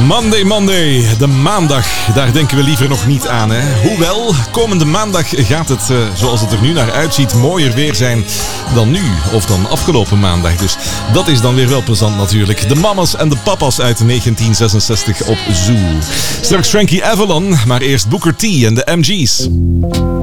Monday, de maandag. Daar denken we liever nog niet aan, hè. Hoewel, komende maandag gaat het, zoals het er nu naar uitziet, mooier weer zijn dan nu of dan afgelopen maandag. Dus dat is dan weer wel plezant natuurlijk. De mamas en de papas uit 1966 op Zoo. Straks Frankie Avalon, maar eerst Booker T en de MG's.